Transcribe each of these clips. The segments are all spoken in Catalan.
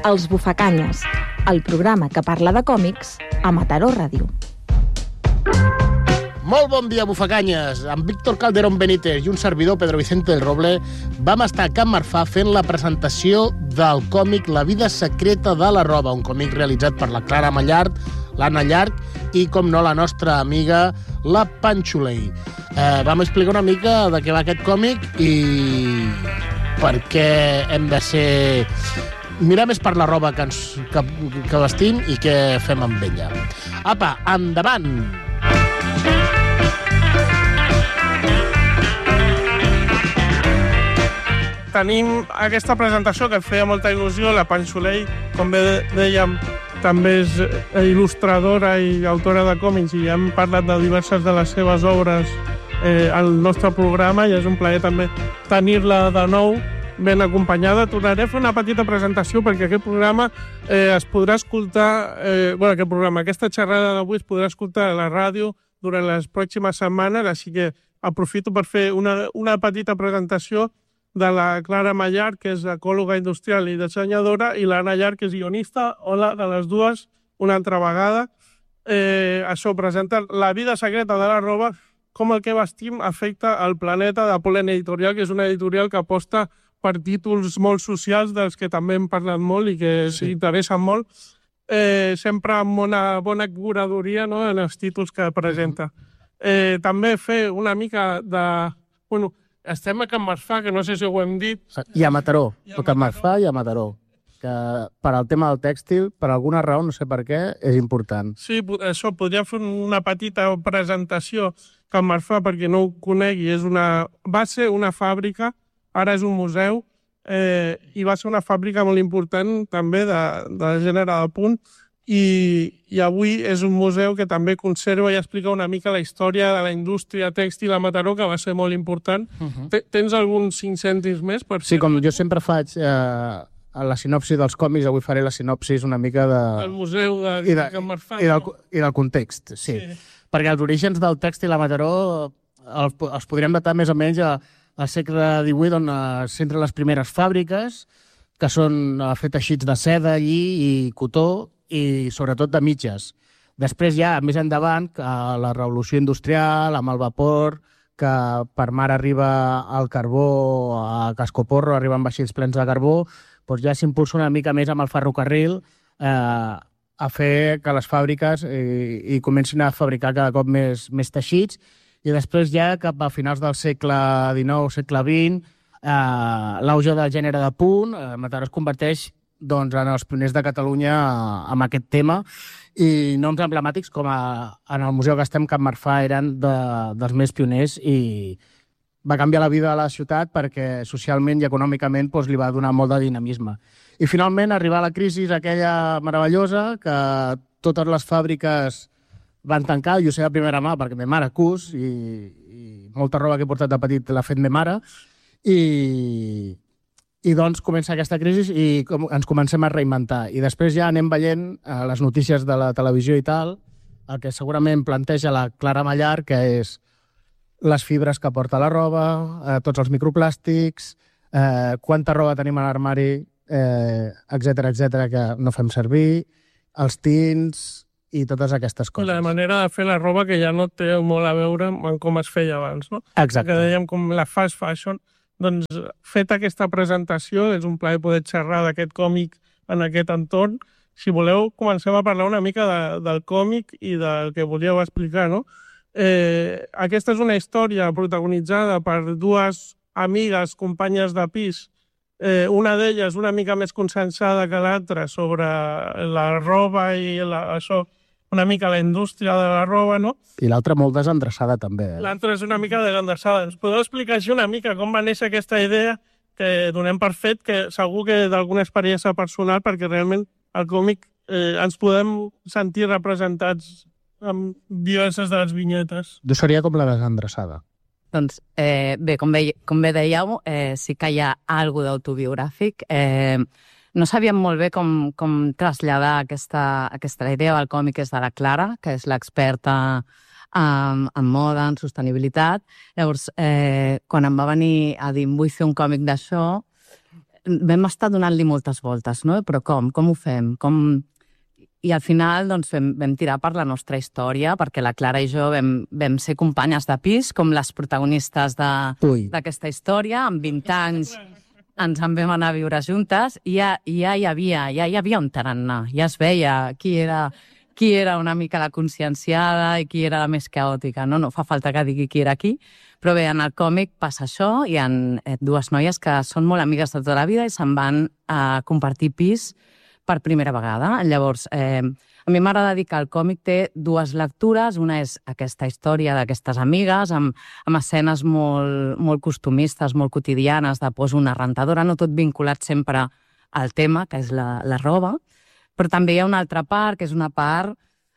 Els Bufacanyes, el programa que parla de còmics a Mataró Ràdio. Molt bon dia, Bufacanyes! Amb Víctor Calderón Benítez i un servidor, Pedro Vicente del Roble, vam estar a Can Marfà fent la presentació del còmic La vida secreta de la roba, un còmic realitzat per la Clara Mallart, l'Anna Llarch i, com no, la nostra amiga, la Panxulei. Vam explicar una mica de què va aquest còmic i per què hem de ser... mirar més per la roba que vestim i què fem amb ella. Apa, endavant! Tenim aquesta presentació que et feia molta il·lusió, la Panxulei, com bé dèiem, també és il·lustradora i autora de còmics i hem parlat de diverses de les seves obres al nostre programa i és un plaer també tenir-la de nou ben acompanyada. Tornaré a fer una petita presentació perquè aquest programa es podrà escoltar, aquesta xerrada d'avui es podrà escoltar a la ràdio durant les pròximes setmanes, així que aprofito per fer una petita presentació de la Clara Mallart, que és ecòloga industrial i dissenyadora, i l'Anna Llarch, que és guionista. Hola, de les dues, una altra vegada. Això presenta La vida secreta de la roba, com el que vestim afecta al planeta, de Pollen Editorial, que és una editorial que aposta per títols molt socials, dels que també hem parlat molt i que s'interessen molt, sempre amb una bona curadoria, no?, en els títols que presenta. També fer una mica de... Bueno, estem a Can Marfà, que no sé si ho hem dit. I a Mataró. A Can Marfà i a Mataró. Que per al tema del tèxtil, per alguna raó, no sé per què, és important. Sí, això, podria fer una petita presentació. Can Marfà, perquè no ho conegui, va ser una fàbrica, ara és un museu, i va ser una fàbrica molt important també de gènere de punt, i avui és un museu que també conserva i explica una mica la història de la indústria tèxtil a Mataró, que va ser molt important. Tens alguns 5 cèntims més? Sí, com jo sempre faig a la sinopsi dels còmics, avui faré la sinopsi una mica del museu de Can Marfà. I del context, sí. Perquè els orígens del tèxtil a Mataró els podríem datar més o menys al segle XVIII, on s'entren les primeres fàbriques, que són fer teixits de seda, lli i cotó, i sobretot de mitges. Després ja, més endavant, la revolució industrial, amb el vapor, que per mar arriba el carbó a Cascoporro, arriben vaixells plens de carbó, doncs ja s'impulsa una mica més amb el ferrocarril a fer que les fàbriques hi comencin a fabricar cada cop més teixits, i després ja cap a finals del segle XIX, segle XX, l'auge del gènere de punt, Mataró es converteix en els pioners de Catalunya amb aquest tema, i noms emblemàtics com en el museu que estem, Can Marfà, eren dels més pioners, i va canviar la vida de la ciutat perquè socialment i econòmicament li va donar molt de dinamisme. I finalment arriba la crisi aquella meravellosa, que totes les fàbriques van tancar, jo sé a primera mà perquè ma mare cus, i molta roba que he portat de petit l'ha fet ma mare, i doncs comença aquesta crisi i ens comencem a reinventar. I després ja anem veient les notícies de la televisió i tal, el que segurament planteja la Clara Mallart, que és les fibres que porta la roba, tots els microplàstics, quanta roba tenim a l'armari, etcètera, que no fem servir, els tints i totes aquestes coses. La manera de fer la roba que ja no té molt a veure amb com es feia abans, no? Exacte. Que dèiem com la fast fashion. Doncs, feta aquesta presentació, és un plaer poder xerrar d'aquest còmic en aquest entorn. Si voleu, comencem a parlar una mica del còmic i del que volíeu explicar, no? Aquesta és una història protagonitzada per dues amigues, companyes de pis. Una d'elles una mica més consensada que l'altra sobre la roba i això, una mica la indústria de la roba, no? I l'altra molt desendreçada, també. L'altra és una mica desendreçada. Ens podeu explicar així una mica com va néixer aquesta idea que donem per fet, que segur que d'alguna experiència personal, perquè realment al còmic ens podem sentir representats amb diverses de les vinyetes. Jo seria com la desendreçada. Doncs bé, com bé dèieu, sí que hi ha alguna d'autobiogràfic. No sabíem molt bé com traslladar aquesta idea del còmic és de la Clara, que és l'experta en moda, en sostenibilitat. Llavors, quan em va venir a dir vull fer un còmic d'això, vam estar donant-li moltes voltes, no? Però com? Com ho fem? I al final doncs, vam tirar per la nostra història, perquè la Clara i jo vam ser companyes de pis, com les protagonistes d'aquesta història. Amb 20 anys ens en vam anar a viure juntes i ja hi havia un tarannà. Ja es veia qui era una mica la conscienciada i qui era la més caòtica. No fa falta que digui qui era qui, però bé, en el còmic passa això, hi ha dues noies que són molt amigues de tota la vida i se'n van a compartir pis per primera vegada. Llavors, a mi m'agrada dir que el còmic té dues lectures. Una és aquesta història d'aquestes amigues, amb escenes molt costumistes, molt quotidianes, de poso una rentadora, no tot vinculat sempre al tema, que és la roba. Però també hi ha una altra part, que és una part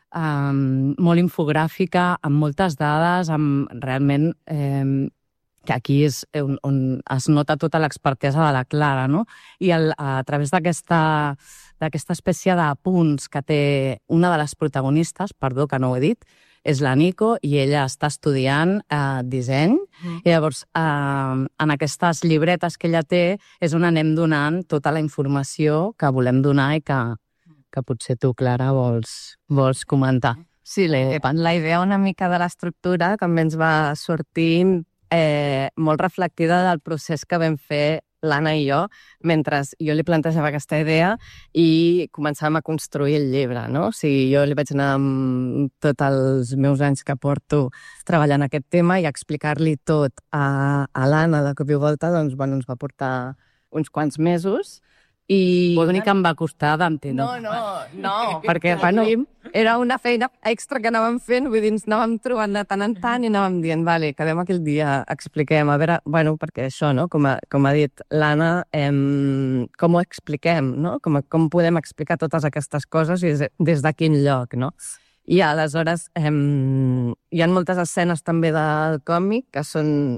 molt infogràfica, amb moltes dades, realment que aquí és on es nota tota l'expertesa de la Clara, no? I a través d'aquesta espècie d'apunts que té una de les protagonistes, perdó que no ho he dit, és la Nico, i ella està estudiant disseny. I llavors, en aquestes llibretes que ella té, és on anem donant tota la informació que volem donar i que potser tu, Clara, vols comentar. Sí, la idea una mica de l'estructura també ens va sortir molt reflectida del procés que vam fer l'Anna i jo, mentre jo li plantejava aquesta idea i començàvem a construir el llibre, no? O sigui, jo li vaig anar amb tots els meus anys que porto treballant aquest tema i explicar-li tot a l'Anna de cop i volta, doncs, bueno, ens va portar uns quants mesos. I vol dir que em va costar d'entendre. No, perquè bueno, era una feina extra que anàvem fent, vull dir, ens anàvem trobant de tant en tant i anàvem dient, vale, quedem aquell dia, expliquem, a veure, bueno, perquè això, no?, com ha dit l'Anna, com ho expliquem, no?, com podem explicar totes aquestes coses i des de quin lloc, no? I aleshores hi ha moltes escenes també del còmic que són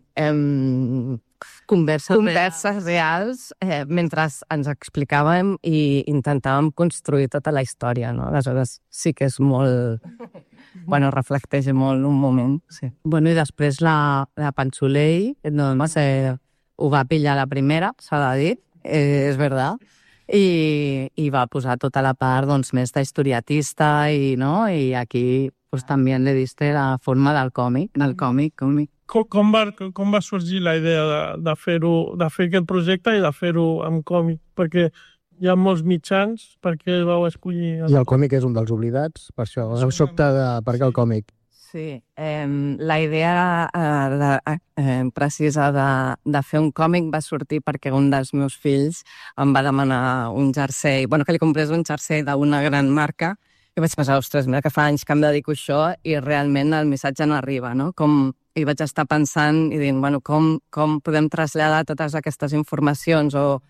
converses reals mentre ens explicàvem i intentàvem construir tota la història, no? Aleshores sí que és molt... Bueno, reflecteix molt un moment, sí. Bueno, i després la Panxulei, doncs, ho va pillar la primera, s'ha de dir, és veritat, i va posar tota la part doncs, més d'historiatista i aquí pues, també le diste la forma del còmic. Com va sorgir la idea de fer aquest projecte i de fer-ho amb còmic? Perquè hi ha molts mitjans, per què vau escollir... I el còmic és un dels oblidats, per això sobte de per què el còmic. Sí, la idea precisa de fer un còmic va sortir perquè un dels meus fills em va demanar un jersei, bueno, que li comprés un jersei d'una gran marca, i vaig pensar, ostres, mira que fa anys que em dedico a això i realment el missatge no arriba, no? I vaig estar pensant i dient, bueno, com podem traslladar totes aquestes informacions o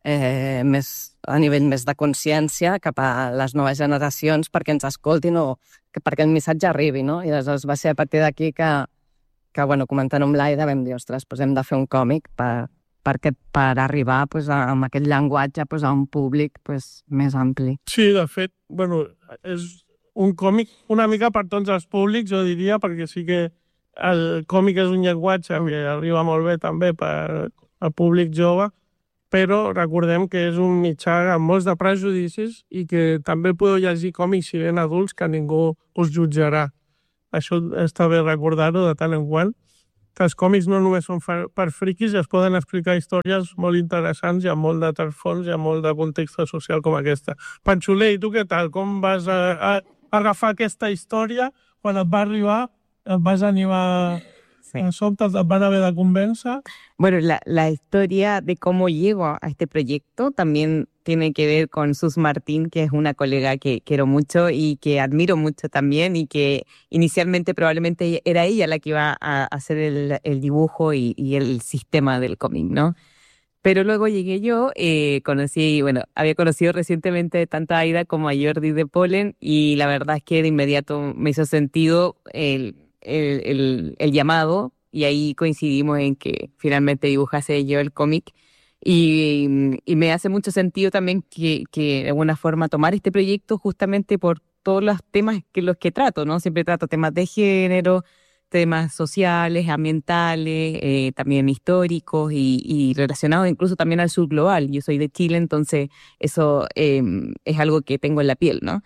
a nivell més de consciència cap a les noves generacions perquè ens escoltin o perquè el missatge arribi, no? I aleshores va ser a partir d'aquí que bueno, comentant amb l'Aida vam dir, ostres, doncs hem de fer un còmic per arribar amb aquest llenguatge a un públic més ampli. Sí, de fet, bueno, és un còmic una mica per tots els públics, jo diria, perquè sí que el còmic és un llenguatge que arriba molt bé també per al públic jove, però recordem que és un mitjà amb molts de prejudicis i que també podeu llegir còmics si ben adults que ningú us jutjarà. Això està bé recordar-ho de tant en quant, que els còmics no només són per friquis i es poden explicar històries molt interessants i amb molt de trasfons i amb molt de context social com aquesta. Panxulei, tu què tal? Com vas agafar aquesta història? Quan et va arribar, et vas animar... Sí. En sobte et van haver de convèncer. Bueno, la historia de cómo llego a este proyecto también tiene que ver con Sus Martín, que es una colega que quiero mucho y que admiro mucho también y que inicialmente probablemente era ella la que iba a hacer el dibujo y el sistema del cómic, ¿no? Pero luego llegué yo, había conocido recientemente tanto a Aida como a Jordi de Polen y la verdad es que de inmediato me hizo sentido el llamado y ahí coincidimos en que finalmente dibujase yo el cómic y me hace mucho sentido también que de alguna forma tomar este proyecto justamente por todos los temas los que trato, ¿no? Siempre trato temas de género, temas sociales, ambientales, también históricos y relacionados incluso también al sur global. Yo soy de Chile, entonces eso es algo que tengo en la piel, ¿no?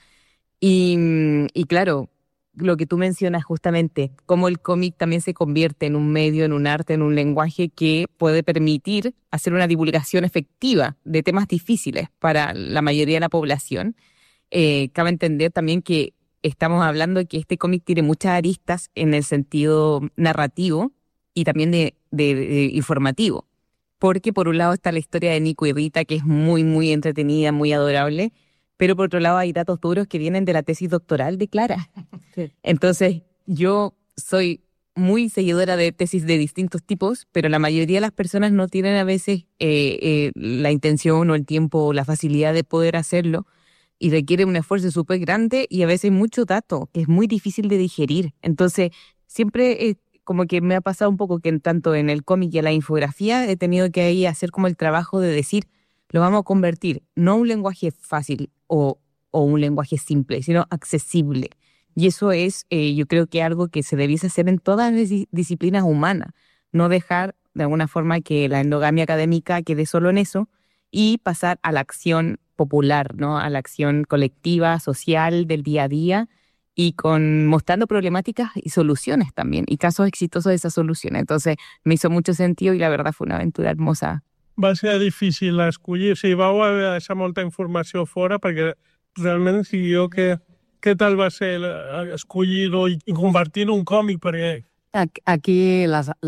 Y claro, lo que tú mencionas justamente, cómo el cómic también se convierte en un medio, en un arte, en un lenguaje que puede permitir hacer una divulgación efectiva de temas difíciles para la mayoría de la población. Cabe entender también que estamos hablando de que este cómic tiene muchas aristas en el sentido narrativo y también de informativo. Porque por un lado está la historia de Nico y Rita, que es muy, muy entretenida, muy adorable, pero por otro lado hay datos duros que vienen de la tesis doctoral de Clara. Sí. Entonces, yo soy muy seguidora de tesis de distintos tipos, pero la mayoría de las personas no tienen a veces la intención o el tiempo o la facilidad de poder hacerlo, y requiere un esfuerzo súper grande y a veces mucho dato, que es muy difícil de digerir. Entonces, siempre como que me ha pasado un poco que tanto en el cómic y en la infografía he tenido que ahí hacer como el trabajo de decir, lo vamos a convertir no a un lenguaje fácil o un lenguaje simple, sino accesible. Y eso es, yo creo que algo que se debiese hacer en todas las disciplinas humanas, no dejar de alguna forma que la endogamia académica quede solo en eso y pasar a la acción popular, ¿no? A la acción colectiva, social, del día a día, y mostrando problemáticas y soluciones también, y casos exitosos de esas soluciones. Entonces, me hizo mucho sentido y la verdad fue una aventura hermosa. Va ser difícil escollir, o sigui, vau haver de deixar molta informació fora, perquè realment, o sigui, jo què tal va ser escollir-ho i convertir-ho en un còmic? Perquè... Aquí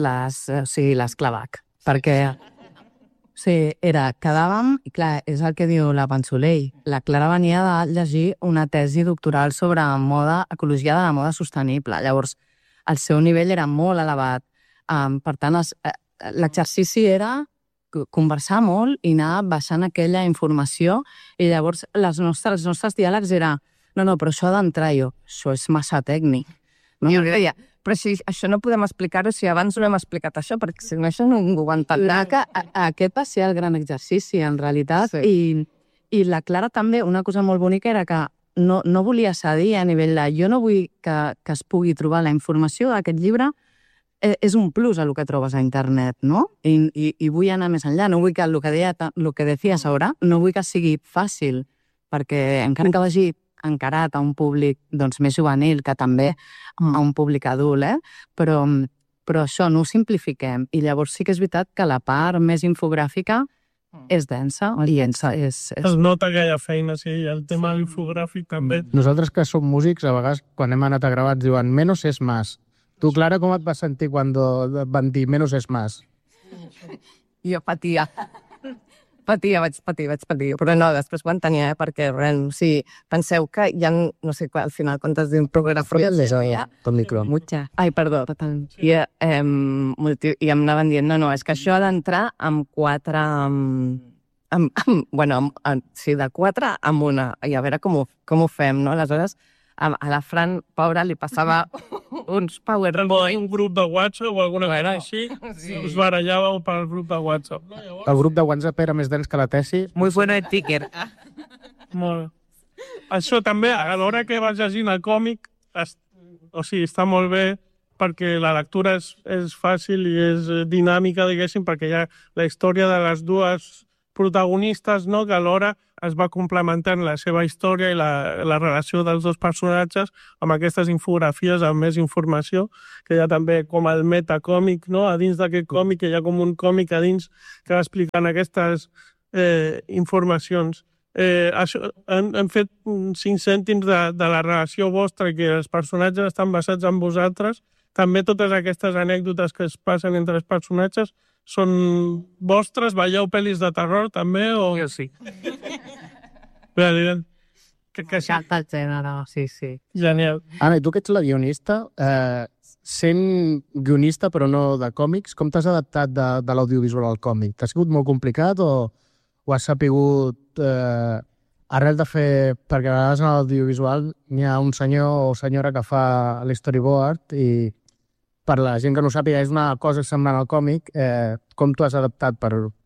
les clavac, perquè sí, quedàvem, i clar, és el que diu la Pansolell. La Clara venia de llegir una tesi doctoral sobre ecologia de la moda sostenible. Llavors, el seu nivell era molt elevat. Per tant, l'exercici era conversar molt i anar baixant aquella informació, i llavors els nostres diàlegs era no, però això ha d'entrar jo, això és massa tècnic. No? Jo li deia, però si això no podem explicar-ho si abans no hem explicat això, perquè si no això ningú ho entendrà. Aquest va ser el gran exercici, en realitat, sí. I la Clara també, una cosa molt bonica era que no volia cedir a nivell de... Jo no vull que es pugui trobar la informació d'aquest llibre, és un plus a el que trobes a internet, no? I vull anar més enllà, no vull que el que decías ara, no vull que sigui fàcil, perquè encara que vagi encarat a un públic més juvenil, que també a un públic adult, però això no ho simplifiquem. I llavors sí que és veritat que la part més infogràfica és densa. Es nota aquella feina, sí, el tema infogràfic també. Nosaltres que som músics, a vegades, quan hem anat a gravar, ens diuen menos es más. Tu, Clara, com et vas sentir quan van dir menos es más? Jo patia, vaig patir, però no, després ho entenia, perquè res, sí, penseu que hi ha, no sé, al final, quantes d'un programa... Con micro. Muchas. Ai, perdó. I em anaven dient, no, és que això ha d'entrar amb 4... sí, de 4 amb una. I a veure com ho fem, no? Aleshores, a la Fran, pobra, li passava uns PowerPoint. Un grup de WhatsApp o alguna cosa així, us barallàveu pel grup de WhatsApp. El grup de WhatsApp era més dens que la tesi. Muy bueno el ticker. Molt bé. Això també, a l'hora que vas llegint el còmic, està molt bé perquè la lectura és fàcil i és dinàmica, diguéssim, perquè hi ha la història de les dues protagonistes, no?, que alhora es va complementant la seva història i la relació dels dos personatges amb aquestes infografies, amb més informació, que hi ha també com el metacòmic, no?, a dins d'aquest còmic, que hi ha com un còmic a dins que va explicant aquestes informacions. Hem fet 5 cèntims de la relació vostra, que els personatges estan basats en vosaltres. També totes aquestes anècdotes que es passen entre els personatges són vostres? Veieu pel·lis de terror, també? Jo sí. Bé, direm... M'encanta el gènere, sí. Genial. Anna, i tu que ets la guionista, sent guionista però no de còmics, com t'has adaptat de l'audiovisual al còmic? T'ha sigut molt complicat o has sapigut, arrel de fer... Perquè a vegades en l'audiovisual n'hi ha un senyor o senyora que fa l'storyboard i per la gent que no sàpiga és una cosa semblant al còmic. Com t'ho has adaptat per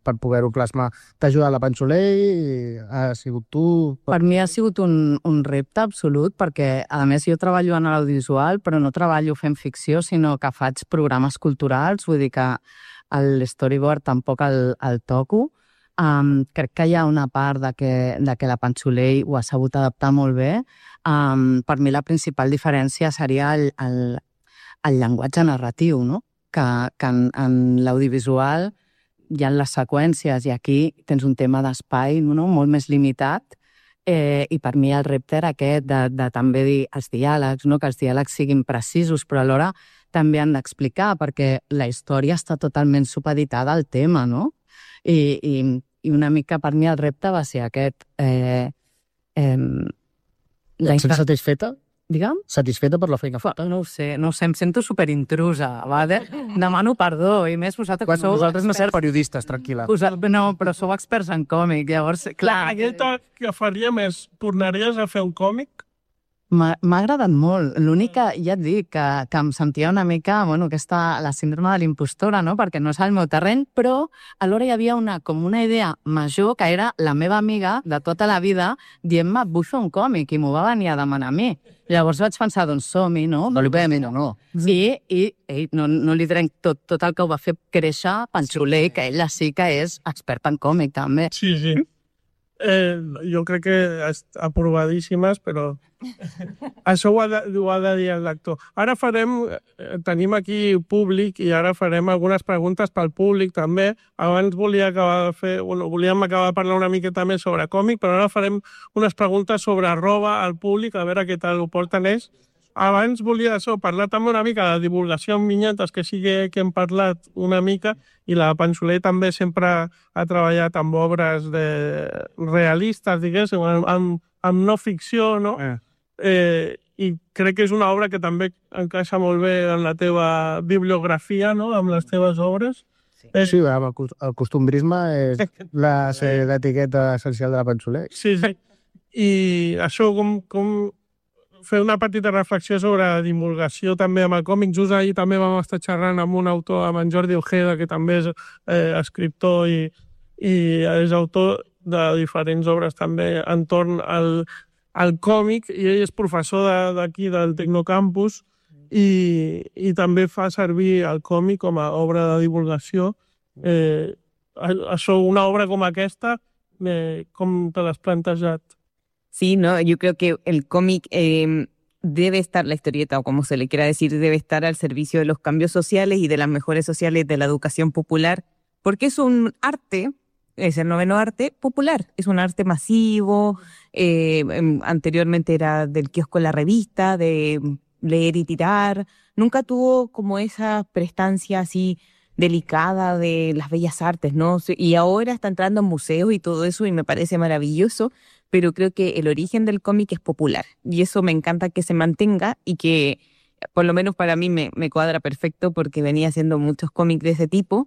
per poder-ho plasmar. T'ha ajudat la Panxolei? Ha sigut tu? Per mi ha sigut un repte absolut, perquè a més jo treballo en l'audiovisual, però no treballo fent ficció, sinó que faig programes culturals, vull dir que l'storyboard tampoc el toco. Crec que hi ha una part de que la Panxolei ho ha sabut adaptar molt bé. Per mi la principal diferència seria el llenguatge narratiu, no? Que en l'audiovisual hi ha les seqüències i aquí tens un tema d'espai, no? Molt més limitat. I per mi el repte era aquest de també dir els diàlegs, no? Que els diàlegs siguin precisos, però alhora també han d'explicar, perquè la història està totalment supeditada al tema, no? I una mica per mi el repte va ser aquest. Et sents satisfeta? Digue'm? Satisfeta per la feina feta? No ho sé, em sento superintrusa. Demano perdó, i més vosaltres que sou... Vosaltres no ser periodistes, tranquil·la. No, però sou experts en còmic, llavors... La pregunta que faríem és, tornaries a fer un còmic? M'ha agradat molt. L'únic que ja et dic que em sentia una mica, la síndrome de l'impostora, no? Perquè no és el meu terreny, però alhora hi havia com una idea major que era la meva amiga de tota la vida dient-me, vull fer un còmic, i m'ho va venir a demanar a mi. Llavors vaig pensar, doncs som-hi, no? No li podem dir no. I no li direm tot el que ho va fer créixer, Panxolei, que ella sí que és experta en còmic, també. Sí. Jo crec que aprovadíssimes, però això ho ha de dir el lector. Ara tenim aquí públic i ara farem algunes preguntes pel públic també. Abans volíem acabar de parlar una miqueta més sobre còmic, però ara farem unes preguntes sobre roba al públic, a veure què tal ho porten ells. Abans volia parlar també una mica de divulgació en vinyetes, que sí que hem parlat una mica, i la Panxolei també sempre ha treballat amb obres realistes, diguéssim, amb no ficció, no? I crec que és una obra que també encaixa molt bé en la teva bibliografia, no? Amb les teves obres. Sí, el costumbrisme és l'etiqueta essencial de la Panxolei. Sí. I això, com fer una petita reflexió sobre divulgació també amb el còmic. Just ahir també vam estar xerrant amb un autor, amb en Jordi Ojeda, que també és escriptor i és autor de diferents obres també entorn al còmic, i ell és professor d'aquí, del Tecnocampus, i també fa servir el còmic com a obra de divulgació. Això, una obra com aquesta, com te l'has plantejat? Sí, ¿no? Yo creo que el cómic debe estar, la historieta o como se le quiera decir, debe estar al servicio de los cambios sociales y de las mejores sociales de la educación popular, porque es un arte, es el noveno arte popular, es un arte masivo, anteriormente era del kiosco en la revista, de leer y tirar, nunca tuvo como esa prestancia así delicada de las bellas artes, ¿no? Y ahora está entrando en museos y todo eso y me parece maravilloso, pero creo que el origen del cómic es popular y eso me encanta que se mantenga y que por lo menos para mí me cuadra perfecto porque venía haciendo muchos cómics de ese tipo,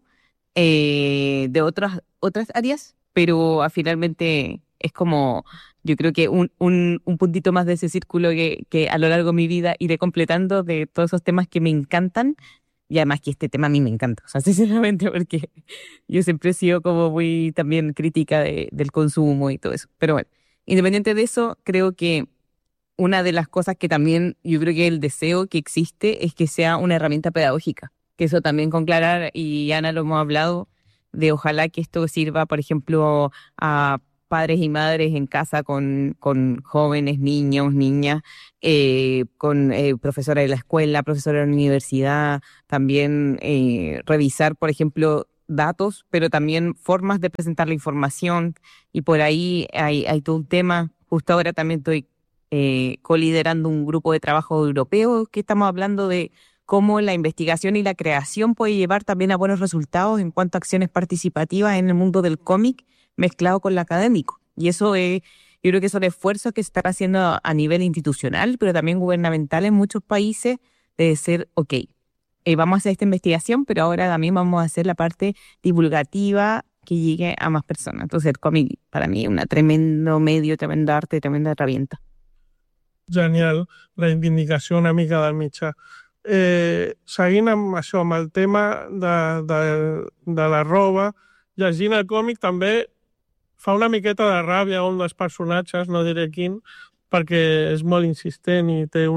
de otras áreas, pero finalmente es como, yo creo que un puntito más de ese círculo que a lo largo de mi vida iré completando de todos esos temas que me encantan. Y además que este tema a mí me encanta, o sea, sinceramente, porque yo siempre he sido como muy también crítica del consumo y todo eso. Pero bueno, independiente de eso, creo que una de las cosas que también yo creo que el deseo que existe es que sea una herramienta pedagógica. Que eso también con Clara y Ana lo hemos hablado, de ojalá que esto sirva, por ejemplo, a padres y madres en casa con jóvenes, niños, niñas, con profesora de la escuela, profesora de la universidad, también revisar, por ejemplo, datos, pero también formas de presentar la información, y por ahí hay todo un tema. Justo ahora también estoy coliderando un grupo de trabajo europeo que estamos hablando de cómo la investigación y la creación puede llevar también a buenos resultados en cuanto a acciones participativas en el mundo del cómic, mezclado con lo académico. Y eso yo creo que son esfuerzos que se están haciendo a nivel institucional, pero también gubernamental en muchos países, de decir, vamos a hacer esta investigación, pero ahora también vamos a hacer la parte divulgativa que llegue a más personas. Entonces el còmic, para mí, es un tremendo medio, tremendo arte, tremenda herramienta. Genial, la reivindicació una mica del mitjà. Seguint amb això, amb el tema de la roba llegint el còmic també fa una miqueta de ràbia a un dels personatges, no diré quin, perquè és molt insistent i té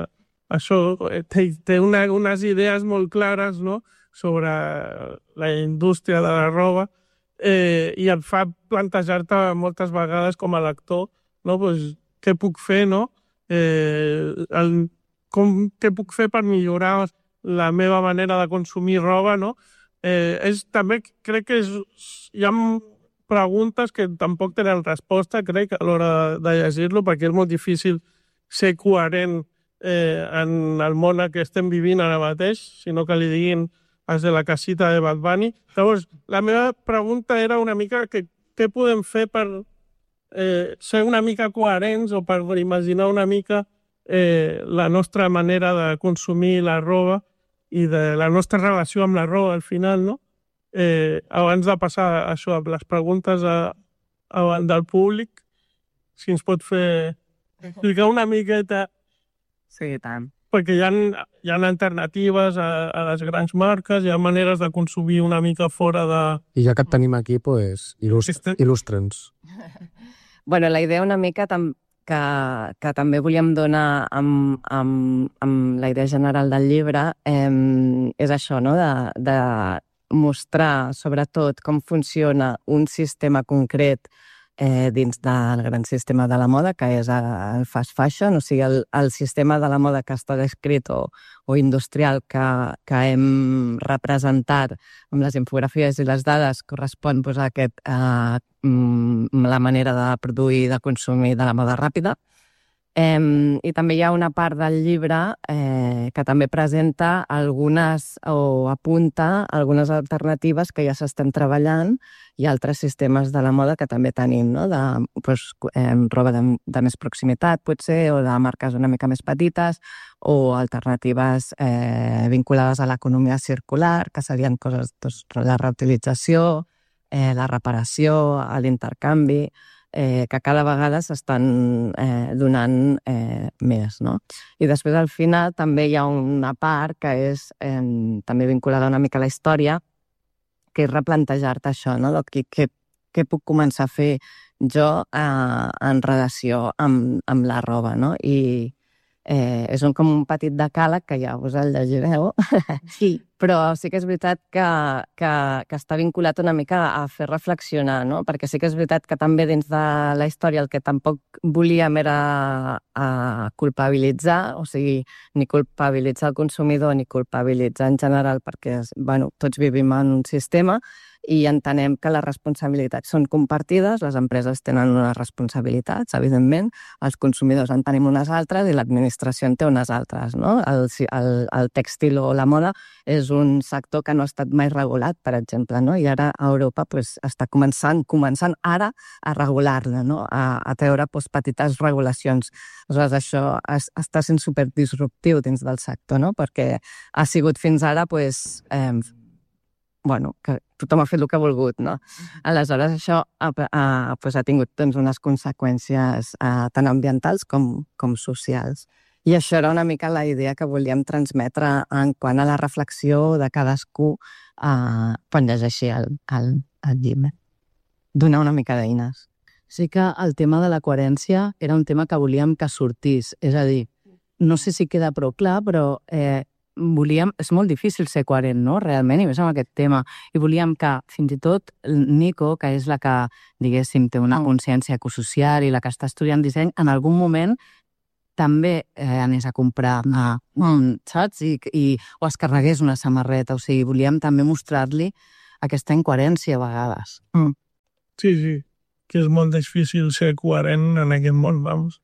unes idees molt clares, no?, sobre la indústria de la roba, i et fa plantejar-te moltes vegades com a lector, no?, pues, què puc fer, no?, què puc fer per millorar la meva manera de consumir roba, no? També crec que hi ha preguntes que tampoc tenen resposta, crec, a l'hora de llegir-lo, perquè és molt difícil ser coherent en el món en què estem vivint ara mateix, sinó que li diguin els de la casita de Bad Bunny. Llavors, la meva pregunta era una mica què podem fer per ser una mica coherents o per imaginar una mica la nostra manera de consumir la roba i de la nostra relació amb la roba al final, no? Abans de passar això, les preguntes del públic, si ens pot fer explicar una miqueta. Sí, tant. Perquè hi ha alternatives a les grans marques, hi ha maneres de consumir una mica fora de... I ja que et tenim aquí, pues, il·lustra'ns. Bueno, la idea una mica que també volíem donar amb la idea general del llibre és això, no?, de mostrar sobretot com funciona un sistema concret dins del gran sistema de la moda, que és el fast fashion, o sigui, el sistema de la moda que està descrit o industrial que hem representat amb les infografies i les dades correspon a la manera de produir i de consumir de la moda ràpida. I també hi ha una part del llibre que també presenta o apunta algunes alternatives que ja s'estan treballant i altres sistemes de la moda que també tenim, no?, roba de més proximitat, potser, o de marques una mica més petites, o alternatives vinculades a l'economia circular, que serien coses de la reutilització, la reparació, l'intercanvi, que cada vegada s'estan donant més, no? I després, al final, també hi ha una part que és també vinculada una mica a la història, que és replantejar-te això, no?, què puc començar a fer jo en relació amb la roba, no? I és com un petit decàleg que ja us el llegireu. Sí. Però sí que és veritat que està vinculat una mica a fer reflexionar, no? Perquè sí que és veritat que també dins de la història el que tampoc volíem era culpabilitzar, o sigui, ni culpabilitzar el consumidor ni culpabilitzar en general, perquè tots vivim en un sistema i entenem que les responsabilitats són compartides, les empreses tenen unes responsabilitats, evidentment, els consumidors en tenim unes altres i l'administració en té unes altres, no? El tèxtil o la moda és un sector que no ha estat mai regulat, per exemple, no? I ara a Europa està començant ara a regular-la, no?, a treure petites regulacions. Aleshores, això està sent superdisruptiu dins del sector, no?, perquè ha sigut fins ara, que tothom ha fet el que ha volgut, no? Aleshores, això ha tingut unes conseqüències tant ambientals com socials. I això era una mica la idea que volíem transmetre en quant a la reflexió de cadascú quan llegeixi el llibre. Donar una mica d'eines. Sí que el tema de la coherència era un tema que volíem que sortís. És a dir, no sé si queda prou clar, però és molt difícil ser coherent, no?, realment, i més amb aquest tema. I volíem que, fins i tot, Nico, que és la que, diguéssim, té una consciència ecosocial i la que està estudiant disseny, en algun moment també anés a comprar, saps? O es carregués una samarreta. O sigui, volíem també mostrar-li aquesta incoherència a vegades. Sí, que és molt difícil ser coherent en aquest món, vamos.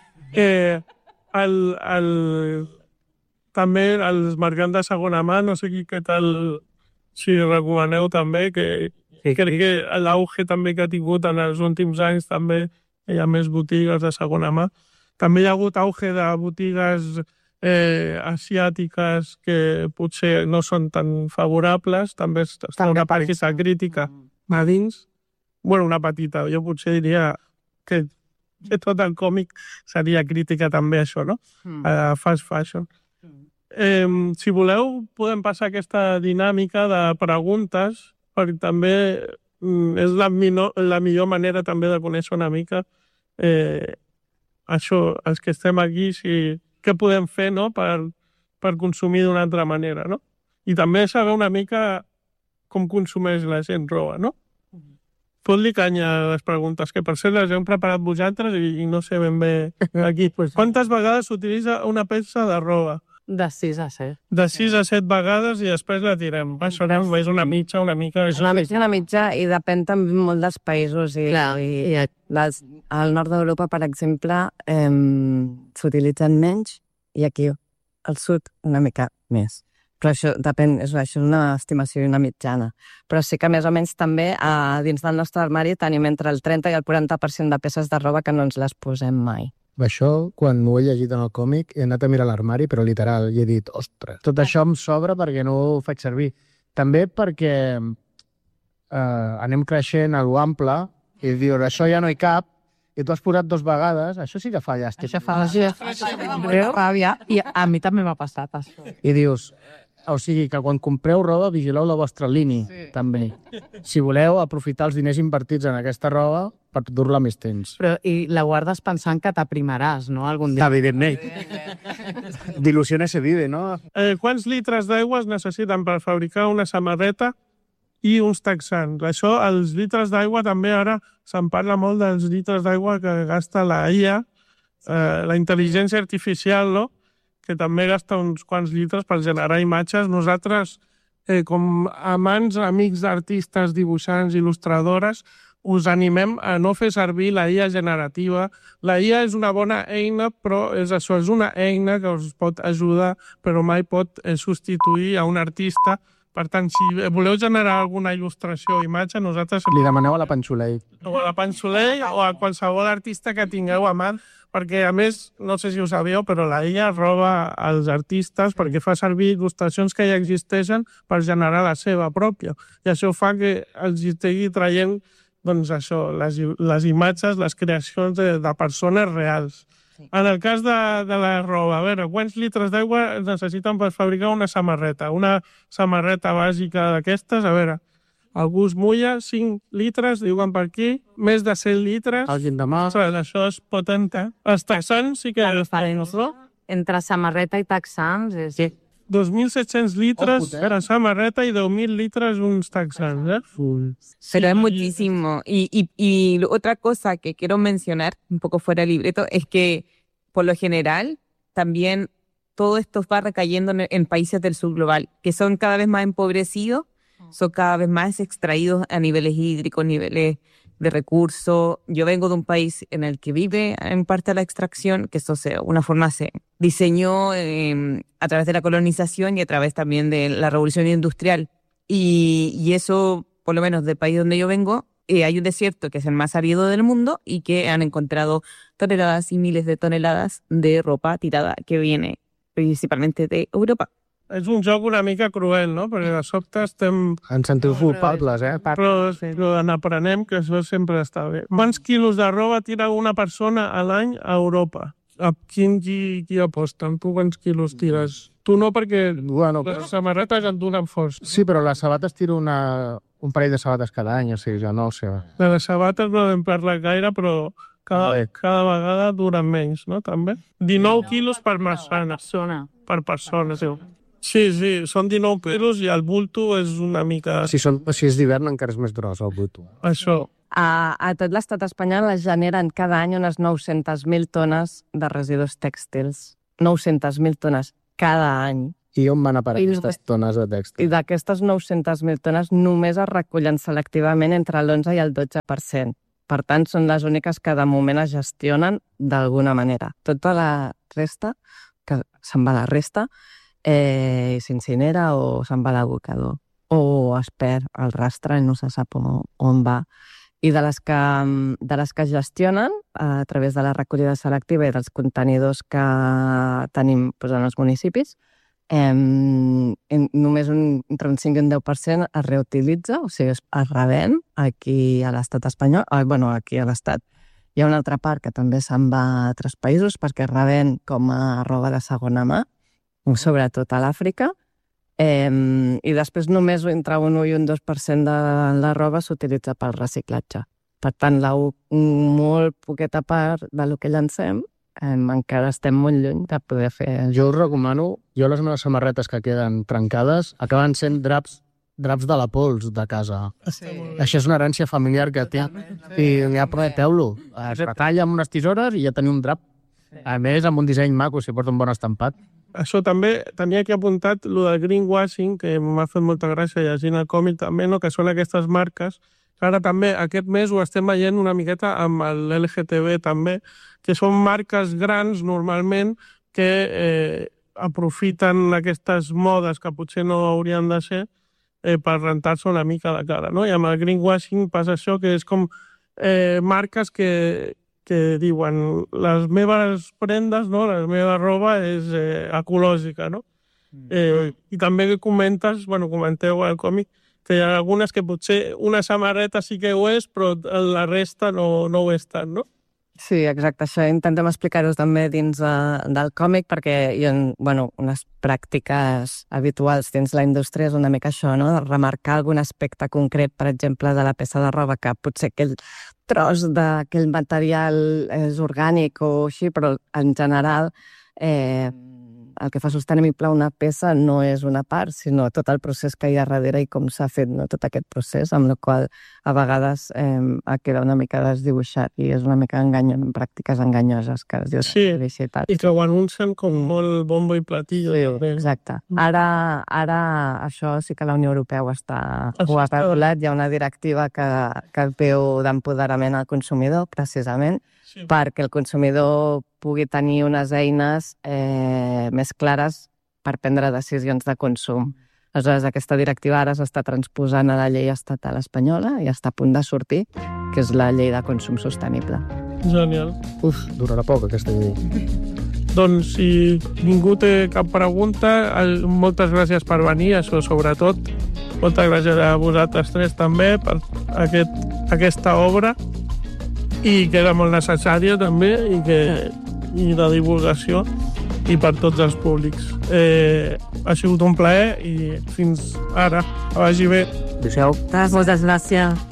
També els mercants de segona mà, no sé què tal, si recomaneu també, que crec que l'auge també que ha tingut en els últims anys, també hi ha més botigues de segona mà. També hi ha hagut auge de botigues asiàtiques que potser no són tan favorables, també està una petita crítica a dins. Bueno, una petita, jo potser diria que tot el còmic seria crítica també a això, no? A fast fashion. Si voleu, podem passar aquesta dinàmica de preguntes, perquè també és la millor manera també de conèixer una mica això, els que estem aquí, què podem fer, no?, per consumir d'una altra manera, no? I també saber una mica com consumeix la gent roba, no? Fot-li canya a les preguntes, que per cert les hem preparat vosaltres i no sé ben bé aquí. Quantes vegades s'utilitza una peça de roba? De 6 a 7. De 6 a 7 vegades i després la tirem. Això és una mitja, una mica... És una mitja i depèn també molt dels països. Al nord d'Europa, per exemple, s'utilitzen menys i aquí al sud una mica més. Però això depèn, és una estimació i una mitjana. Però sí que més o menys també dins del nostre armari tenim entre el 30 i el 40% de peces de roba que no ens les posem mai. Això, quan ho he llegit en el còmic, he anat a mirar l'armari, però literal, i he dit, ostres. Tot això em sobra perquè no ho faig servir. També perquè anem creixent a l'ample i dius, això ja no hi cap, i tu has posat 2 vegades, això sí que fa llàstima. Això fa ràbia, i a mi també m'ha passat això. I dius, o sigui que quan compreu roba, vigileu la vostra línia, també. Si voleu aprofitar els diners invertits en aquesta roba per dur-la més temps. Però, i la guardes pensant que t'aprimaràs, no?, algun dia. Evidentment. D'il·lusió se vive, no? Quants litres d'aigua es necessiten per fabricar una samarreta i uns texans? Això, els litres d'aigua, també ara se'n parla molt dels litres d'aigua que gasta la IA, la intel·ligència artificial, no?, que també gasta uns quants litres per generar imatges. Nosaltres, com amants, amics d'artistes, dibuixants, il·lustradores, us animem a no fer servir la IA generativa. La IA és una bona eina, però és una eina que us pot ajudar, però mai pot substituir a un artista. Per tant, si voleu generar alguna il·lustració o imatge, nosaltres... Li demaneu a la Panxolei. O a la Panxolei o a qualsevol artista que tingueu a mà, perquè, a més, no sé si ho sabíeu, però la IA roba als artistes perquè fa servir il·lustracions que ja existeixen per generar la seva pròpia. I això fa que els estigui traient, doncs, això, les imatges, les creacions de persones reals. En el cas de la roba, a veure, quants litres d'aigua es necessiten per fabricar una samarreta? Una samarreta bàsica d'aquestes, a veure, algú es mulla, 5 litres, diuen per aquí, més de 100 litres. Alguien demà. Això es pot entrar. Els texans sí que... Entre samarreta i texans és... Sí. 2.700 litres per samarreta y 2.000 litros un texans, ¿eh? Pero es muchísimo. Y otra cosa que quiero mencionar, un poco fuera del libreto, es que por lo general también todo esto va recayendo en países del sur global, que son cada vez más empobrecidos, son cada vez más extraídos a niveles hídricos, niveles de recursos. Yo vengo de un país en el que vive en parte la extracción, que eso de una forma se diseñó a través de la colonización y a través también de la revolución industrial. Y eso, por lo menos del país donde yo vengo, hay un desierto que es el más árido del mundo y que han encontrado toneladas y miles de toneladas de ropa tirada que viene principalmente de Europa. És un joc una mica cruel, no? Perquè de sobte estem... Ens sentiu culpables, Però n'aprenem que això sempre està bé. Quants quilos de roba tira una persona a l'any a Europa? Qui aposta? Tu quants quilos tires? Tu no, perquè les samarretes en donen força. Sí, però les sabates tiro un parell de sabates cada any, o sigui, ja no ho sé. De les sabates no en parla gaire, però cada vegada duren menys, no? També. 19 quilos per persona. Per persona, sí. Sí, són 19 quilos i el bulto és una mica... Si és d'hivern encara és més gros, el bulto. Això. A tot l'estat espanyol es generen cada any unes 900.000 tones de residus tèxtils. 900.000 tones cada any. I on van a parar aquestes tones de tèxtil? I d'aquestes 900.000 tones només es recullen selectivament entre l'11 i el 12%. Per tant, són les úniques que de moment es gestionen d'alguna manera. Tota la resta, que se'n va la resta, s'incinera o se'n va a l'abocador. O es perd el rastre i no se sap on va. I de les que es gestionen a través de la recollida selectiva i dels contenidors que tenim en els municipis, només entre un 5 i un 10% es reutilitza, o sigui, es revèn aquí a l'estat espanyol, aquí a l'estat. Hi ha una altra part que també se'n va a altres països perquè es revèn com a roba de segona mà, sobretot a l'Àfrica, I després només entre un 1 i un 2% de la roba s'utilitza pel reciclatge. Per tant, molt poqueta part del que llancem encara estem molt lluny de poder fer... Jo us recomano, les meves samarretes que queden trencades acaben sent draps de la pols de casa. Sí. Això és una herència familiar que té. I ja apreteu-lo. Es retalla amb unes tisores i ja teniu un drap. A més, amb un disseny maco, si porta un bon estampat. Això també tenia aquí apuntat, lo del greenwashing, que m'ha fet molta gràcia llegint el còmic també, no? Que són aquestes marques. Ara també, aquest mes ho estem veient una miqueta amb l'LGTB també, que són marques grans normalment que aprofiten aquestes modes que potser no haurien de ser per rentar-se una mica de cara, no? I amb el greenwashing passa això, que és com marques que diuen les meves prendes, no? La meva roba és ecològica, no? I també comenteu al còmic que hi ha algunes que potser una samarreta sí que ho és, però la resta no ho és tant, no? Sí, exacte. Això intentem explicar-ho també dins del còmic perquè unes pràctiques habituals dins la indústria és una mica això, no? Remarcar algun aspecte concret, per exemple, de la peça de roba, que potser aquell tros d'aquell material és orgànic o així, però en general el que fa sostenible una peça no és una part, sinó tot el procés que hi ha darrere i com s'ha fet, no? Tot aquest procés, amb el qual a vegades queda una mica desdibuixat i és una mica pràctiques enganyoses que es diu publicitat. I que ho anuncien com molt bombo i platillo. Sí, exacte. Ara això sí que la Unió Europea ho ha regulat. Hi ha una directiva que veu d'empoderament al consumidor, precisament, perquè el consumidor pugui tenir unes eines més clares per prendre decisions de consum. Aleshores, aquesta directiva ara s'està transposant a la llei estatal espanyola i està a punt de sortir, que és la llei de consum sostenible. Genial. Durarà poc aquesta llei. Doncs si ningú té cap pregunta, moltes gràcies per venir, això sobretot. Moltes gràcies a vosaltres tres també per aquesta obra i que era molt necessària també i de divulgació i per tots els públics. Ha sigut un plaer i fins ara. Que vagi bé. Adéu-siau. Moltes gràcies.